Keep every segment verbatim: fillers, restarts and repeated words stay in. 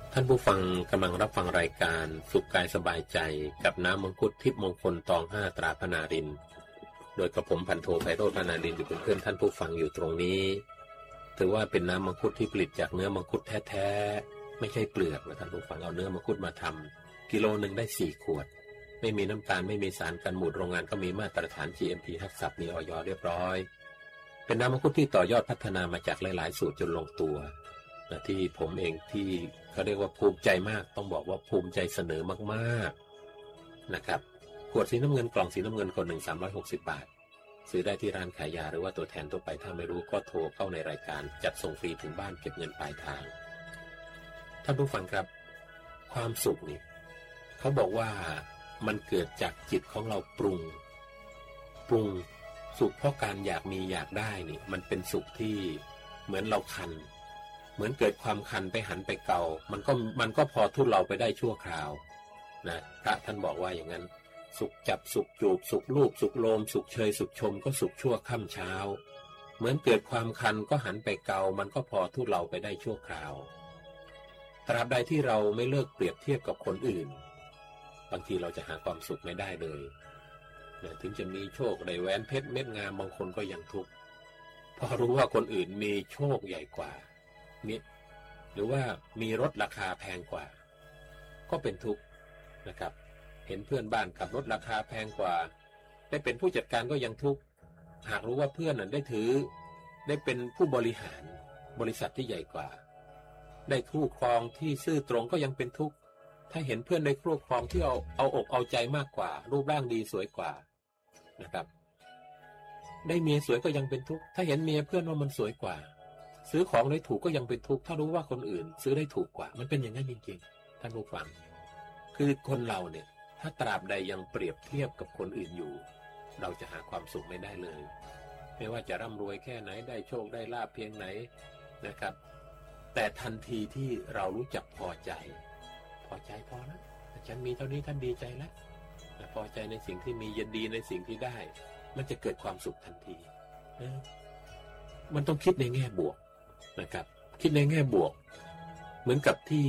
ท่านผู้ฟังกำลังรับฟังรายการสุขกายสบายใจกับน้ำมังคุดทิพย์มงคลตองห้าตราพนารินโดยกระผมพันโทไพโรจน์พนารินอยู่เป็นเพื่อนท่านผู้ฟังอยู่ตรงนี้ถือว่าเป็นน้ำมังคุดที่ผลิตจากเนื้อมังคุดแท้ๆไม่ใช่เปลือกนะท่านผู้ฟังเอาเนื้อมังคุดมาทำกิโลหนึ่งได้สี่ขวดไม่มีน้ำตาลไม่มีสารกันบูดโรงงานก็มีมาตรฐาน จี เอ็ม พี ฮักซับมี อย เรียบร้อยเป็นน้ำมังคุดที่ต่อยอดพัฒนามาจากหลายๆสูตรจนลงตัวนะที่ผมเองที่เขาเรียกว่าภูมิใจมากต้องบอกว่าภูมิใจเสนอมากๆนะครับขวดสีน้ำเงินกล่องสีน้ำเงินคนหนึ่งสามร้อยหกสิบบาทซื้อได้ที่ร้านขายยาหรือว่าตัวแทนทั่วไปถ้าไม่รู้ก็โทรเข้าในรายการจัดส่งฟรีถึงบ้านเก็บเงินปลายทางท่านผู้ฟังครับความสุขนี่เขาบอกว่ามันเกิดจากจิตของเราปรุงปรุงสุขเพราะการอยากมีอยากได้นี่มันเป็นสุขที่เหมือนเราคันเหมือนเกิดความคันไปหันไปเกามันก็มันก็พอทุเลาไปได้ชั่วคราวนะพระท่านบอกว่าอย่างนั้นสุขจับสุขจูบสุขลูบสุขโลมสุขเชยสุขชมก็สุขชั่วค่ำเช้าเหมือนเกิดความคันก็หันไปเกามันก็พอทุเลาไปได้ชั่วคราวตราบใดที่เราไม่เลิกเปรียบเทียบกับคนอื่นบางทีเราจะหาความสุขไม่ได้เลยนะถึงจะมีโชคได้แหวนเพชรเม็ดงามบางคนก็ยังทุกข์เพราะรู้ว่าคนอื่นมีโชคใหญ่กว่านี่หรือว่ามีรถราคาแพงกว่าก็เป็นทุกข์นะครับเห็นเพื่อนบ้านขับรถราคาแพงกว่าได้เป็นผู้จัดการก็ยังทุกข์หากรู้ว่าเพื่อนนั้นได้ถือได้เป็นผู้บริหารบริษัทที่ใหญ่กว่าได้คู่ครองที่ซื่อตรงก็ยังเป็นทุกข์ถ้าเห็นเพื่อนได้คู่ครองที่เอาเอาอกเอาใจมากกว่ารูปร่างดีสวยกว่านะครับได้เมียสวยก็ยังเป็นทุกข์ถ้าเห็นเมียเพื่อนว่ามันสวยกว่าซื้อของได้ถูกก็ยังเป็นทุกข์ถ้ารู้ว่าคนอื่นซื้อได้ถูกกว่ามันเป็นอย่างนั้นจริงๆท่านผู้ฟังคือคนเราเนี่ยถ้าตราบใดยังเปรียบเทียบกับคนอื่นอยู่เราจะหาความสุขไม่ได้เลยไม่ว่าจะร่ำรวยแค่ไหนได้โชคได้ลาภเพียงไหนนะครับแต่ทันทีที่เรารู้จักพอใจพอใจพอแล้วฉันมีเท่านี้ท่านดีใจแล้วพอใจในสิ่งที่มียินดีในสิ่งที่ได้มันจะเกิดความสุขทันทีมันต้องคิดในแง่บวกนะครับคิดในแง่บวกเหมือนกับที่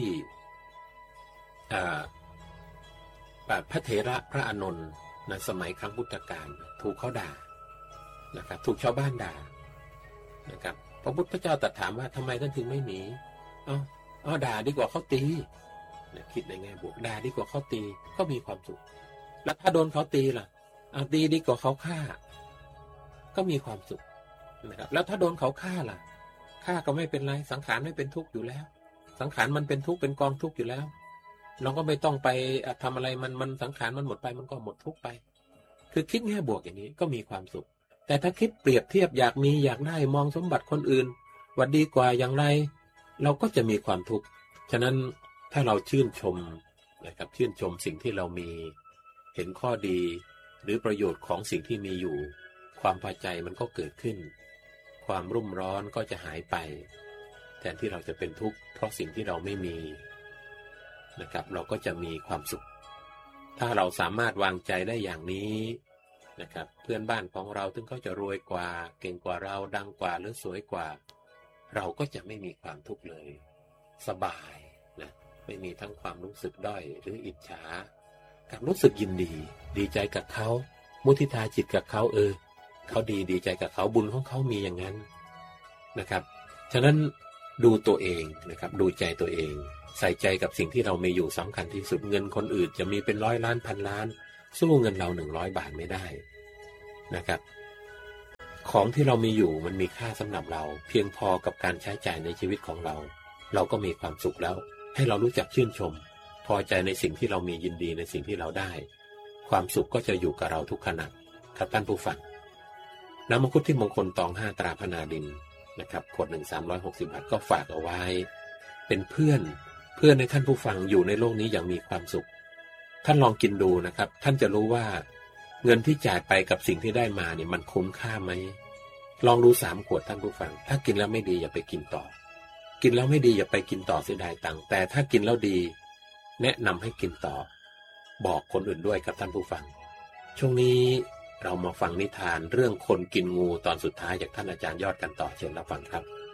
พระเถระพระอานนท์ในสมัยครั้งพุทธกาลถูกเขาด่านะครับถูกชาวบ้านด่านะครับพระพุทธเจ้าตรัสถามว่าทำไมท่านถึงไม่หนีเอาเอาด่าดีกว่าเขาตีนะคิดในแง่บวกด่าดีกว่าเขาตีก็มีความสุขแล้วถ้าโดนเขาตีล่ะเอาตีดีกว่าเขาฆ่าก็มีความสุขนะครับแล้วถ้าโดนเขาฆ่าล่ะฆ่าก็ไม่เป็นไรสังขารไม่เป็นทุกข์อยู่แล้วสังขารมันเป็นทุกข์เป็นกองทุกข์อยู่แล้วเราก็ไม่ต้องไปทำอะไรมันมันสังขารมันหมดไปมันก็หมดทุกข์ไปคือคิดแง่บวกอย่างนี้ก็มีความสุขแต่ถ้าคิดเปรียบเทียบอยากมีอยากได้มองสมบัติคนอื่นว่าดีกว่าอย่างไรเราก็จะมีความทุกข์ฉะนั้นถ้าเราชื่นชมนะครับชื่นชมสิ่งที่เรามีเห็นข้อดีหรือประโยชน์ของสิ่งที่มีอยู่ความพอใจมันก็เกิดขึ้นความรุ่มร้อนก็จะหายไปแทนที่เราจะเป็นทุกข์เพราะสิ่งที่เราไม่มีนะครับเราก็จะมีความสุขถ้าเราสามารถวางใจได้อย่างนี้นะครับเพื่อนบ้านของเราถึงเขาจะรวยกว่าเก่งกว่าเราดังกว่าหรือสวยกว่าเราก็จะไม่มีความทุกข์เลยสบายนะไม่มีทั้งความรู้สึกด้อยหรืออิจฉากับรู้สึกยินดีดีใจกับเขามุทิตาจิตกับเขาเออเขาดีดีใจกับเขาบุญของเขามีอย่างนั้นนะครับฉะนั้นดูตัวเองนะครับดูใจตัวเองใส่ใจกับสิ่งที่เรามีอยู่สำคัญที่สุดเงินคนอื่นจะมีเป็นร้อยล้านพันล้านสู้เงินเราหนึ่งร้อยบาทไม่ได้นะครับของที่เรามีอยู่มันมีค่าสำหรับเราเพียงพอกับการใช้จ่ายในชีวิตของเราเราก็มีความสุขแล้วให้เรารู้จักชื่นชมพอใจในสิ่งที่เรามียินดีในสิ่งที่เราได้ความสุขก็จะอยู่กับเราทุกขณะครับท่านผู้ฟังน้ำมังคุดที่มงคลตองห้าตราพนาดินนะครับขวดหนึ่งสามร้อยหกสิบบาทก็ฝากเอาไว้เป็นเพื่อนเพื่อนในท่านผู้ฟังอยู่ในโลกนี้อย่างมีความสุขท่านลองกินดูนะครับท่านจะรู้ว่าเงินที่จ่ายไปกับสิ่งที่ได้มาเนี่ยมันคุ้มค่าไหมลองดูสามขวดท่านผู้ฟังถ้ากินแล้วไม่ดีอย่าไปกินต่อกินแล้วไม่ดีอย่าไปกินต่อเสียดายตังค์แต่ถ้ากินแล้วดีแนะนำให้กินต่อบอกคนอื่นด้วยกับท่านผู้ฟังช่วงนี้เรามาฟังนิทานเรื่องคนกินงูตอนสุดท้ายจากท่านอาจารย์ยอดกันต่อเชิญรับฟังครับ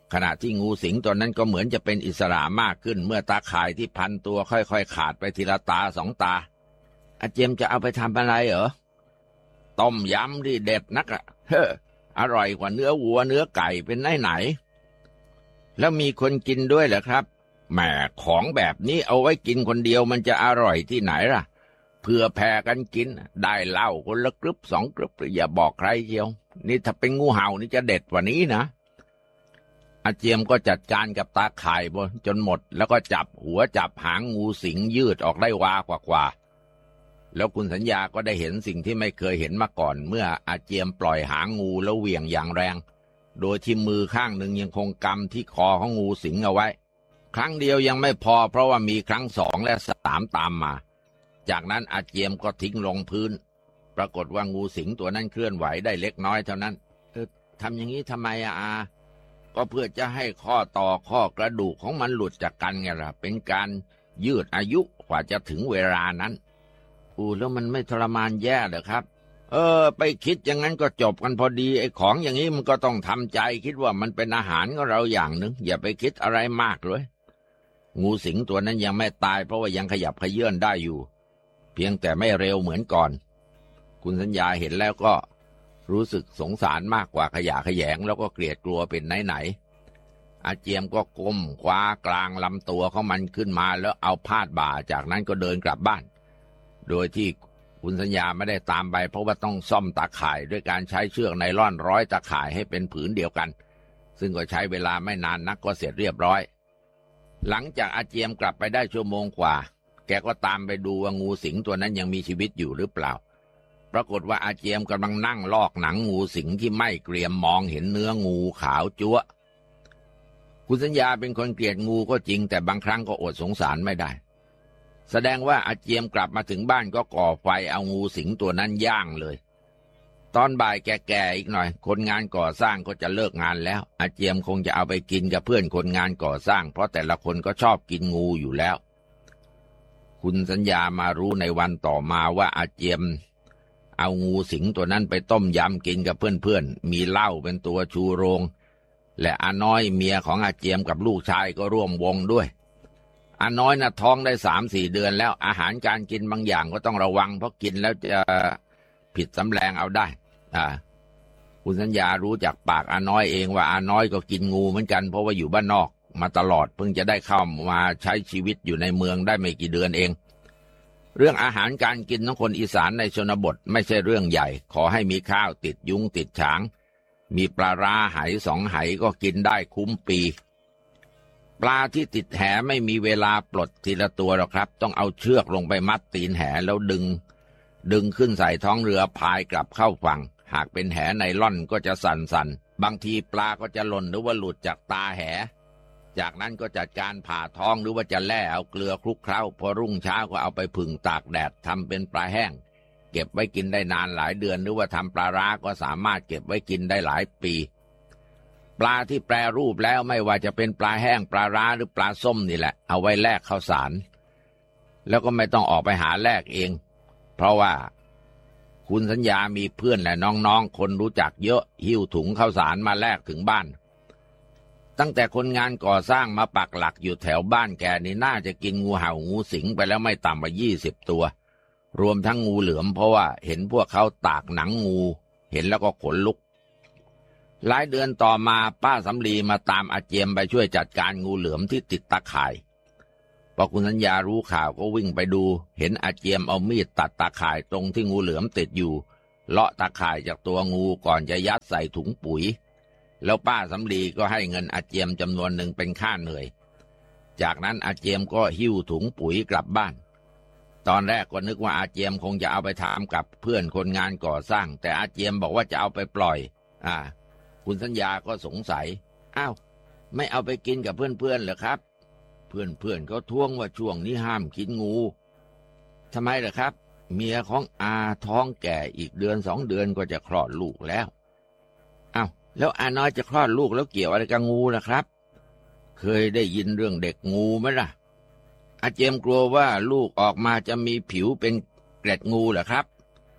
ขณะที่งูสิงตัวนั้นก็เหมือนจะเป็นอิสระมากขึ้นเมื่อตาข่ายที่พันตัวค่อยๆขาดไปทีละตาสองตาอาเจียมจะเอาไปทำอะไรเหรอต้มยำที่เด็ดนักอะเฮ้ออร่อยกว่าเนื้อวัวเนื้อไก่เป็นไหนไหนแล้วมีคนกินด้วยเหรอครับแหมของแบบนี้เอาไว้กินคนเดียวมันจะอร่อยที่ไหนล่ะเพื่อแผ่กันกินได้เหล้าคนละกรึบสองกรึบอย่าบอกใครเชียวนี่ถ้าเป็นงูเห่านี่จะเด็ดกว่านี้นะอาเจียมก็จัดการกับตาข่ายบนจนหมดแล้วก็จับหัวจับหางงูสิงยืดออกได้วากว่าๆแล้วคุณสัญญาก็ได้เห็นสิ่งที่ไม่เคยเห็นมาก่อนเมื่ออาเจียมปล่อยหางงูแล้วเหวี่ยงอย่างแรงโดยที่มือข้างหนึ่งยังคงกำที่คอของงูสิงเอาไว้ครั้งเดียวยังไม่พอเพราะว่ามีครั้งสองและสามตามมาจากนั้นอาเจียมก็ทิ้งลงพื้นปรากฏว่างูสิงตัวนั้นเคลื่อนไหวได้เล็กน้อยเท่านั้นเออทำอย่างนี้ทำไมอะอาก็เพื่อจะให้ข้อต่อข้อกระดูกของมันหลุดจากกันไงล่ะเป็นการยืดอายุกว่าจะถึงเวลานั้นอู้แล้วมันไม่ทรมานแย่เหรอครับเออไปคิดอย่างนั้นก็จบกันพอดีไอ้ของอย่างนี้มันก็ต้องทำใจคิดว่ามันเป็นอาหารของเราอย่างหนึ่งอย่าไปคิดอะไรมากเลยงูสิงตัวนั้นยังไม่ตายเพราะว่ายังขยับเขยื้อนได้อยู่เพียงแต่ไม่เร็วเหมือนก่อนคุณสัญญาเห็นแล้วก็รู้สึกสงสารมากกว่าขยะแขยงแล้วก็เกลียดกลัวเป็นไหนๆอาเจียมก็ก้มคว้ากลางลำตัวของมันขึ้นมาแล้วเอาพาดบ่าจากนั้นก็เดินกลับบ้านโดยที่คุณสัญญาไม่ได้ตามไปเพราะว่าต้องซ่อมตาข่ายด้วยการใช้เชือกไนล่อนร้อยตาข่ายให้เป็นผืนเดียวกันซึ่งก็ใช้เวลาไม่นานนักก็เสร็จเรียบร้อยหลังจากอาเจียมกลับไปได้ชั่วโมงกว่าแกก็ตามไปดูว่างูสิงตัวนั้นยังมีชีวิตอยู่หรือเปล่าปรากฏว่าอาเจียมกำลังนั่งลอกหนังงูสิงที่ไม่เกรียมมองเห็นเนื้องูขาวจั๊วคุณสัญญาเป็นคนเกลียดงูก็จริงแต่บางครั้งก็อดสงสารไม่ได้แสดงว่าอาเจียมกลับมาถึงบ้านก็ก่อไฟเอางูสิงตัวนั้นย่างเลยตอนบ่ายแก่ๆอีกหน่อยคนงานก่อสร้างก็จะเลิกงานแล้วอาเจียมคงจะเอาไปกินกับเพื่อนคนงานก่อสร้างเพราะแต่ละคนก็ชอบกินงูอยู่แล้วคุณสัญญามารู้ในวันต่อมาว่าอาเจียมเอางูสิงตัวนั้นไปต้มยำกินกับเพื่อนๆมีเหล้าเป็นตัวชูโรงและอาน้อยเมียของอาเจียมกับลูกชายก็ร่วมวงด้วยอาน้อยน่ะท้องได้สามสี่เดือนแล้วอาหารการกินบางอย่างก็ต้องระวังเพราะกินแล้วจะผิดสำแดงเอาได้อ่าคุณสัญญารู้จากปากอาน้อยเองว่าอาน้อยก็กินงูเหมือนกันเพราะว่าอยู่บ้านนอกมาตลอดเพิ่งจะได้เข้ามาใช้ชีวิตอยู่ในเมืองได้ไม่กี่เดือนเองเรื่องอาหารการกินของคนอีสานในชนบทไม่ใช่เรื่องใหญ่ขอให้มีข้าวติดยุงติดฉางมีปลาร้าไหสองไหก็กินได้คุ้มปีปลาที่ติดแหไม่มีเวลาปลดทีละตัวหรอกครับต้องเอาเชือกลงไปมัดตีนแหแล้วดึงดึงขึ้นใส่ท้องเรือพายกลับเข้าฝั่งหากเป็นแหไนล่อนก็จะสั่นๆบางทีปลาก็จะหล่นหรือว่าหลุดจากตาแหจากนั้นก็จัดการผ่าท้องหรือว่าจะแล่เอาเกลือคลุกเคล้าพอรุ่งเช้าก็เอาไปผึ่งตากแดดทำเป็นปลาแห้งเก็บไว้กินได้นานหลายเดือนหรือว่าทำปลาร้าก็สามารถเก็บไว้กินได้หลายปีปลาที่แปรรูปแล้วไม่ว่าจะเป็นปลาแห้งปลาร้าหรือปลาส้มนี่แหละเอาไว้แลกข้าวสารแล้วก็ไม่ต้องออกไปหาแลกเองเพราะว่าคุณสัญญามีเพื่อนและน้องๆคนรู้จักเยอะหิ้วถุงข้าวสารมาแลกถึงบ้านตั้งแต่คนงานก่อสร้างมาปักหลักอยู่แถวบ้านแกนี่น่าจะกินงูเห่างูสิงไปแล้วไม่ต่ำกว่ายี่สิบตัวรวมทั้งงูเหลือมเพราะว่าเห็นพวกเขาตากหนังงูเห็นแล้วก็ขนลุกหลายเดือนต่อมาป้าสำลีมาตามอาเจียมไปช่วยจัดการงูเหลือมที่ติดตาข่ายพอคุณสัญญารู้ข่าวก็วิ่งไปดูเห็นอาเจียมเอามีดตัดตาข่ายตรงที่งูเหลือมติดอยู่เลาะตาข่ายจากตัวงูก่อนจะยัดใส่ถุงปุ๋ยแล้วป้าสำลีก็ให้เงินอาเจียมจำนวนหนึ่งเป็นค่าเหนื่อยจากนั้นอาเจียมก็หิ้วถุงปุ๋ยกลับบ้านตอนแรกก็นึกว่าอาเจียมคงจะเอาไปทำกับเพื่อนคนงานก่อสร้างแต่อาเจียมบอกว่าจะเอาไปปล่อยอ่าคุณสัญญาก็สงสัยอ้าวไม่เอาไปกินกับเพื่อนๆเหรอครับเพื่อนๆเขาท้วงว่าช่วงนี้ห้ามกินงูทำไมล่ะครับเมียของอาท้องแก่อีกเดือนสองเดือนก็จะคลอดลูกแล้วอ้าวแล้วอาน้อยจะคลอดลูกแล้วเกี่ยวอะไรกับงูล่ะครับเคยได้ยินเรื่องเด็กงูไหมล่ะอาเจียมกลัวว่าลูกออกมาจะมีผิวเป็นเกล็ดงูเหรอครับ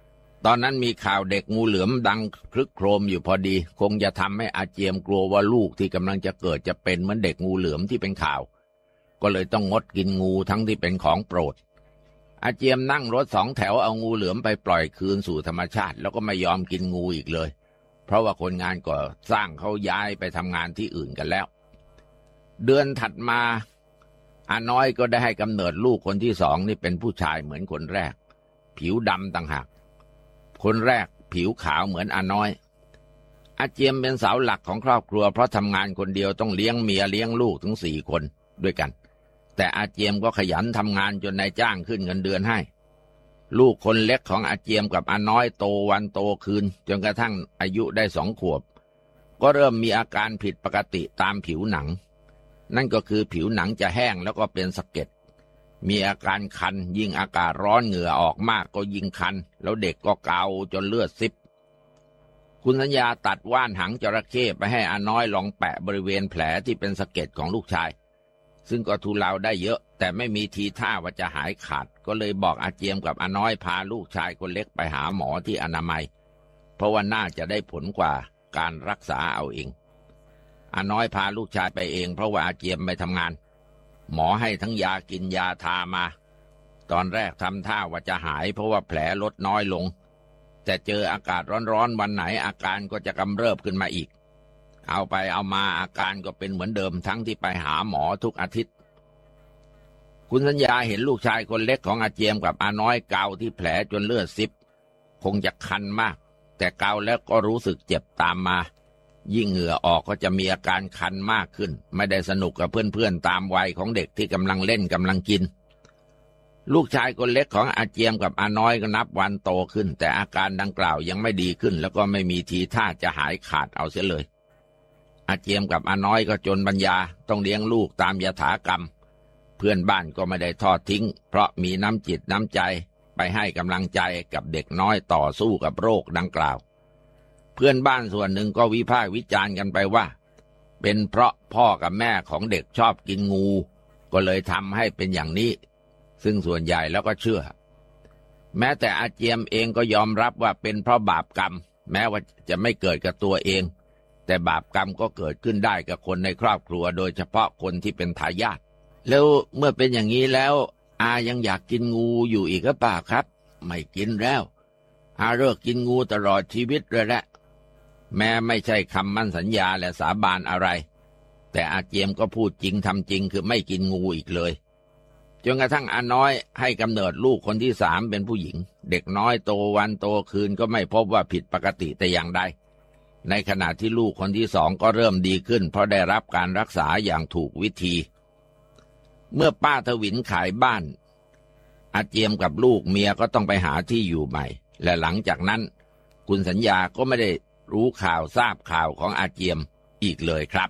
ตอนนั้นมีข่าวเด็กงูเหลือมดังคลึกโครมอยู่พอดีคงจะทำให้อาเจียมกลัวว่าลูกที่กำลังจะเกิดจะเป็นเหมือนเด็กงูเหลือมที่เป็นข่าวก็เลยต้องงดกินงูทั้งที่เป็นของโปรดอาเจียมนั่งรถสองแถวเอางูเหลือมไปปล่อยคืนสู่ธรรมชาติแล้วก็ไม่ยอมกินงูอีกเลยเพราะว่าคนงานก็สร้างเขาย้ายไปทำงานที่อื่นกันแล้วเดือนถัดมาอาน้อยก็ได้ให้กำเนิดลูกคนที่สองนี่เป็นผู้ชายเหมือนคนแรกผิวดำต่างหากคนแรกผิวขาวเหมือนอาน้อยอาเจียมเป็นเสาหลักของครอบครัวเพราะทำงานคนเดียวต้องเลี้ยงเมียเลี้ยงลูกถึงสี่คนด้วยกันแต่อาเจียมก็ขยันทำงานจนนายจ้างขึ้นเงินเดือนให้ลูกคนเล็กของอาเจียมกับอาน้อยโตวันโตคืนจนกระทั่งอายุได้สองขวบก็เริ่มมีอาการผิดปกติตามผิวหนังนั่นก็คือผิวหนังจะแห้งแล้วก็เป็นสะเก็ดมีอาการคันยิ่งอากาศร้อนเหงื่อออกมากก็ยิ่งคันแล้วเด็กก็เกาจนเลือดซิบคุณสัญญาตัดว่านหางจระเข้ไปให้อาน้อยลองแปะบริเวณแผลที่เป็นสะเก็ดของลูกชายซึ่งก็ทุเลาได้เยอะแต่ไม่มีทีท่าว่าจะหายขาดก็เลยบอกอาเจียมกับอาน้อยพาลูกชายคนเล็กไปหาหมอที่อนามัยเพราะว่าน่าจะได้ผลกว่าการรักษาเอาเองอาน้อยพาลูกชายไปเองเพราะว่าอาเจียมไปทำงานหมอให้ทั้งยากินยาทามาตอนแรกทำท่าว่าจะหายเพราะว่าแผลลดน้อยลงแต่เจออากาศร้อนๆวันไหนอาการก็จะกำเริบขึ้นมาอีกเอาไปเอามาอาการก็เป็นเหมือนเดิมทั้งที่ไปหาหมอทุกอาทิตย์คุณสัญญาเห็นลูกชายคนเล็กของอาเจียมกับอาน้อยเกาที่แผลจนเลือดซิบคงจะคันมากแต่เกาแล้วก็รู้สึกเจ็บตามมายิ่งเหงื่อออกก็จะมีอาการคันมากขึ้นไม่ได้สนุกกับเพื่อนๆตามวัยของเด็กที่กำลังเล่นกำลังกินลูกชายคนเล็กของอาเจียมกับอาน้อยก็นับวันโตขึ้นแต่อาการดังกล่าวยังไม่ดีขึ้นแล้วก็ไม่มีทีท่าจะหายขาดเอาเสียเลยอาเจียมกับอาน้อยก็จนปัญญาต้องเลี้ยงลูกตามยถากรรมเพื่อนบ้านก็ไม่ได้ทอดทิ้งเพราะมีน้ำจิตน้ำใจไปให้กำลังใจกับเด็กน้อยต่อสู้กับโรคดังกล่าวเพื่อนบ้านส่วนหนึ่งก็วิพากษ์วิจารณ์กันไปว่าเป็นเพราะพ่อกับแม่ของเด็กชอบกินงูก็เลยทำให้เป็นอย่างนี้ซึ่งส่วนใหญ่แล้วก็เชื่อแม้แต่อาเจียมเองก็ยอมรับว่าเป็นเพราะบาปกรรมแม้ว่าจะไม่เกิดกับตัวเองแต่บาปกรรมก็เกิดขึ้นได้กับคนในครอบครัวโดยเฉพาะคนที่เป็นทายาทแล้วเมื่อเป็นอย่างนี้แล้วอายังอยากกินงูอยู่อีกหรือเปล่าครับไม่กินแล้วอาเลิกกินงูตลอดชีวิตเลยแหละแม้ไม่ใช่คำมั่นสัญญาและสาบานอะไรแต่อาเจียมก็พูดจริงทำจริงคือไม่กินงูอีกเลยจนกระทั่งอาน้อยให้กำเนิดลูกคนที่สามเป็นผู้หญิงเด็กน้อยโตวันโตคืนก็ไม่พบว่าผิดปกติแต่อย่างใดในขณะที่ลูกคนที่สองก็เริ่มดีขึ้นเพราะได้รับการรักษาอย่างถูกวิธีเมื่อป้าทวินขายบ้านอาเจียมกับลูกเมียก็ต้องไปหาที่อยู่ใหม่และหลังจากนั้นคุณสัญญาก็ไม่ได้รู้ข่าวทราบข่าวของอาเจียมอีกเลยครับ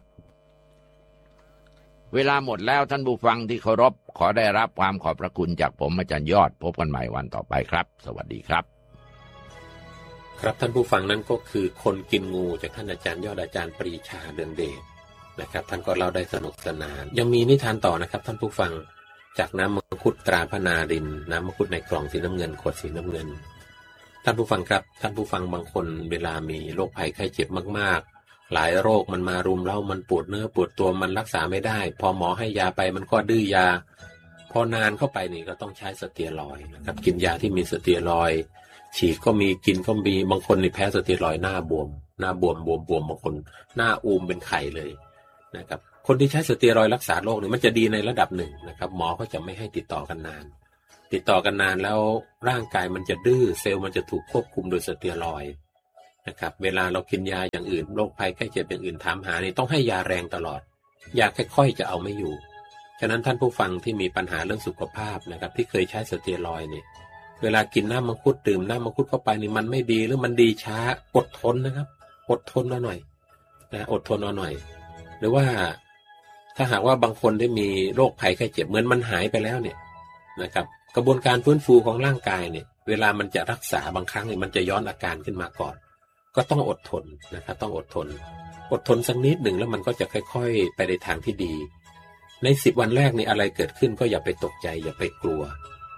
เวลาหมดแล้วท่านผู้ฟังที่เคารพขอได้รับความขอบพระคุณจากผมอาจารย์ยอดพบกันใหม่วันต่อไปครับสวัสดีครับครับท่านผู้ฟังนั้นก็คือคนกินงูจากท่านอาจารย์ยอดอาจารย์ปรีชาเรืองเดชนะครับท่านก็เล่าได้สนุกสนานยังมีนิทานต่อนะครับท่านผู้ฟังจากน้ำมังคุดตราพนารินน้ำมังคุดในกล่องสีน้ำเงินขวดสีน้ำเงินท่านผู้ฟังครับท่านผู้ฟังบางคนเวลามีโรคภัยไข้เจ็บมากๆหลายโรคมันมารุมเร้ามันปวดเนื้อปวดตัวมันรักษาไม่ได้พอหมอให้ยาไปมันก็ดื้อยาพอนานเข้าไปนี่ก็ต้องใช้สเตียรอยด์นะครับกินยาที่มีสเตียรอยด์ฉีดก็มีกินก็มีบางคนนี่แพ้สเตียรอยด์หน้าบวมหน้าบวมบวมบวมบางคนหน้าอูมเป็นไข่เลยนะครับคนที่ใช้สเตียรอยด์รักษาโรคนี่มันจะดีในระดับหนึ่งนะครับหมอก็จะไม่ให้ติดต่อกันนานติดต่อกันนานแล้วร่างกายมันจะดื้อเซลล์มันจะถูกควบคุมโดยสเตียรอยด์นะครับเวลาเรากินยาอย่างอื่นโรคภัยไข้เจ็บอย่างอื่นถามหานี่ต้องให้ยาแรงตลอดยาค่อยๆจะเอาไม่อยู่ฉะนั้นท่านผู้ฟังที่มีปัญหาเรื่องสุขภาพนะครับที่เคยใช้สเตียรอยด์นี่เวลากินน้ำมังคุดดื่มน้ำมังคุดเข้าไปนี่มันไม่ดีหรือมันดีช้าอดทนนะครับอดทนเอาหน่อยนะอดทนเอาหน่อยหรือว่าถ้าหากว่าบางคนที่มีโรคภัยไข้เจ็บเหมือนมันหายไปแล้วเนี่ยนะครับกระบวนการฟื้นฟูของร่างกายเนี่ยเวลามันจะรักษาบางครั้งเนี่ยมันจะย้อนอาการขึ้นมาก่อนก็ต้องอดทนนะครับต้องอดทนอดทนสักนิดหนึ่งแล้วมันก็จะค่อยๆไปในทางที่ดีในสิบวันแรกนี่อะไรเกิดขึ้นก็อย่าไปตกใจอย่าไปกลัว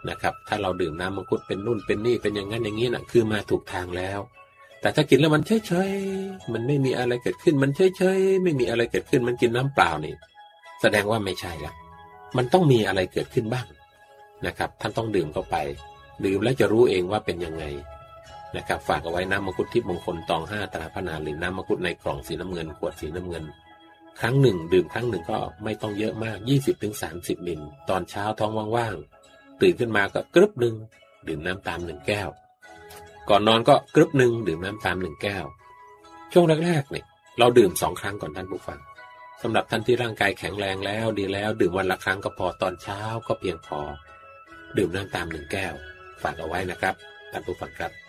นะครับถ้าเราดื่มน้ำมังคุดเป็นนู่นเป็นนี่เป็นอย่างนั้นอย่างนี้นะคือมาถูกทางแล้วแต่ถ้ากินแล้วมันเฉยๆมันไม่มีอะไรเกิดขึ้นมันเฉยๆไม่มีอะไรเกิดขึ้นมันกินน้ำเปล่านี่แสดงว่าไม่ใช่ละมันต้องมีอะไรเกิดขึ้นบ้างนะครับท่านต้องดื่มเข้าไปดื่มแล้วจะรู้เองว่าเป็นยังไงนะครับฝากเอาไว้น้ำมังคุดทิพย์มงคลตองห้าตราพระนารีน้ำมังคุดในกล่องสีน้ำเงินขวดสีน้ำเงินครั้งหนึ่งดื่มครั้งหนึ่งก็ไม่ต้องเยอะมาก ยี่สิบถึงสามสิบ มิลตอนเช้าท้องว่างๆตื่นขึ้นมาก็กรึบนึงดื่มน้ำตามหนึ่งแก้วก่อนนอนก็กรึบนึงดื่มน้ำตามหนึ่งแก้วช่วงแรกๆเนี่ยเราดื่มสองครั้งก่อนท่านผู้ฟังสำหรับท่านที่ร่างกายแข็งแรงแล้วดีแล้วดื่มวันละครั้งก็พอตอนเช้าก็เพียงพอดื่มน้ำตามหนึ่งแก้วฝากเอาไว้นะครับท่านผู้ฟังครับ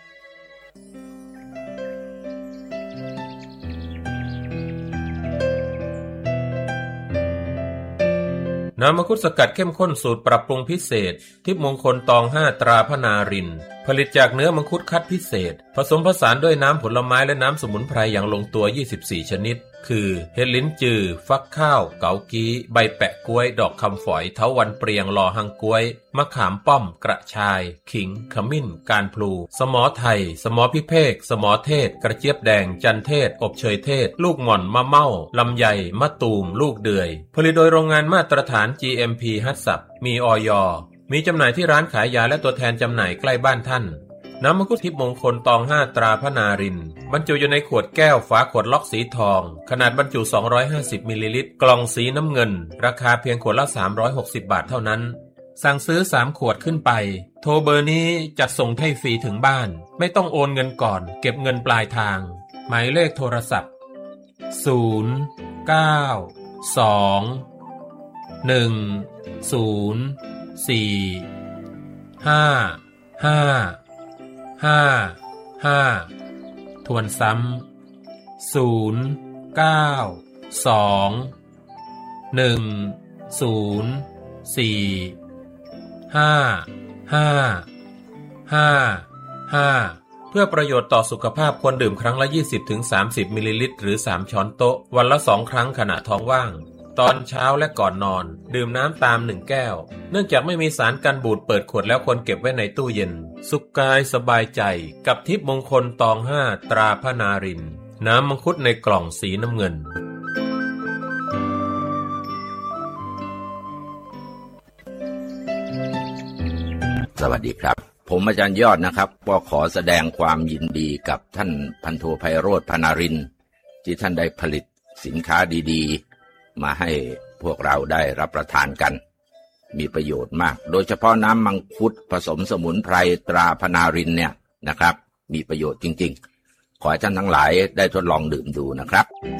น้ำมังคุดสกัดเข้มข้นสูตรปรับปรุงพิเศษทิพย์มงคลตองห้าตราพนารินผลิตจากเนื้อมังคุดคัดพิเศษผสมผสานด้วยน้ำผลไม้และน้ำสมุนไพรอย่างลงตัวยี่สิบสี่ชนิดคือเห็ดลิ้นจือฟักข้าวเกากี้ใบแปะกล้วยดอกคำฝอยเถาวัลย์เปรียงลอหังกล้วยมะขามป้อมกระชายขิงขมิ้นการพลูสมอไทยสมอพิเภกสมอเทศกระเจี๊ยบแดงจันเทศอบเชยเทศลูกหม่อนมะเม่าลำไยมะตูมลูกเดือยผลิตโดยโรงงานมาตรฐาน จี เอ็ม พี ฮัตสับมีอย.มีจำหน่ายที่ร้านขายยาและตัวแทนจำหน่ายใกล้บ้านท่านน้ำมังคุดทิพย์มงคลตองห้าตราพนารินบรรจุอยู่ในขวดแก้วฝาขวดล็อกสีทองขนาดบรรจุสองร้อยห้าสิบมิลลิลิตรกล่องสีน้ำเงินราคาเพียงขวดละสามร้อยหกสิบบาทเท่านั้นสั่งซื้อสามขวดขึ้นไปโทรเบอร์นี้จัดส่งให้ฟรีถึงบ้านไม่ต้องโอนเงินก่อนเก็บเงินปลายทางหมายเลขโทรศัพท์ศูนย์ เก้า สอง หนึ่ง ศูนย์ สี่ ห้า ห้าห้า ห้าทวนซ้ำศูนย์ เก้า สอง หนึ่ง ศูนย์ สี่ ห้า ห้า ห้า ห้าเพื่อประโยชน์ต่อสุขภาพควรดื่มครั้งละ ยี่สิบถึงสามสิบ มิลลิลิตรหรือสามช้อนโต๊ะวันละสองครั้งขณะท้องว่างตอนเช้าและก่อนนอนดื่มน้ำตามหนึ่งแก้วเนื่องจากไม่มีสารกันบูดเปิดขวดแล้วควรเก็บไว้ในตู้เย็นสุขกายสบายใจกับทิพย์มงคลตองห้าตราพนารินน้ำมังคุดในกล่องสีน้ำเงินสวัสดีครับผมอาจารย์ยอดนะครับก็ขอแสดงความยินดีกับท่านพันโทไพโรจน์ พนารินที่ท่านได้ผลิตสินค้าดีๆมาให้พวกเราได้รับประทานกันมีประโยชน์มากโดยเฉพาะน้ำมังคุดผสมสมุนไพรตราพนารินเนี่ยนะครับมีประโยชน์จริงๆขอให้ท่านทั้งหลายได้ทดลองดื่มดูนะครับ